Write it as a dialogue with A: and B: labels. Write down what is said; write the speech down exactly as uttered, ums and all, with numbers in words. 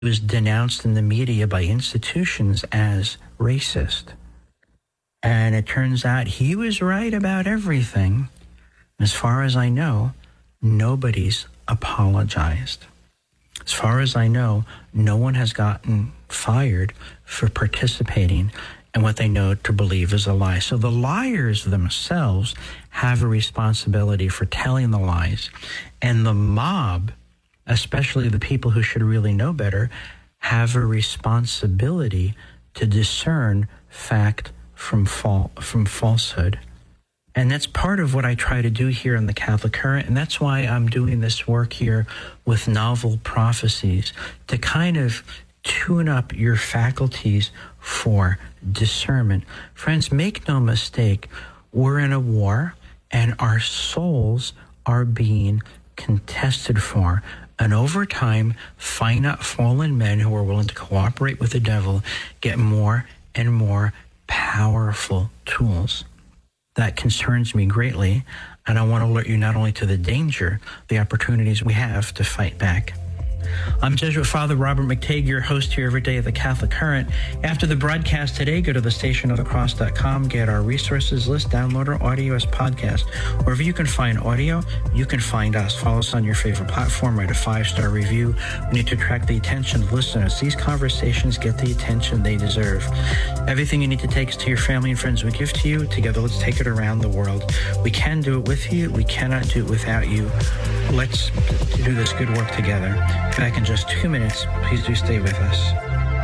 A: was denounced in the media by institutions as racist. And it turns out he was right about everything. As far as I know, nobody's apologized. As far as I know, no one has gotten fired for participating in what they know to believe is a lie. So the liars themselves have a responsibility for telling the lies. And the mob, especially the people who should really know better, have a responsibility to discern fact from fal- from falsehood. And that's part of what I try to do here in the Catholic Current, and that's why I'm doing this work here with Novel Prophecies, to kind of tune up your faculties for discernment. Friends, make no mistake, we're in a war, and our souls are being contested for. And over time, finite fallen men who are willing to cooperate with the devil get more and more powerful tools. That concerns me greatly, and I want to alert you not only to the danger, the opportunities we have to fight back. I'm Jesuit Father Robert McTague, your host here every day at the Catholic Current. After the broadcast today, go to the station of the cross dot com, get our resources list, download our audio as podcast. Wherever you can find audio, you can find us. Follow us on your favorite platform, write a five-star review. We need to attract the attention of listeners. These conversations get the attention they deserve. Everything you need to take is to your family and friends we give to you. Together, let's take it around the world. We can do it with you. We cannot do it without you. Let's do this good work together. Back in just two minutes. Please do stay with us.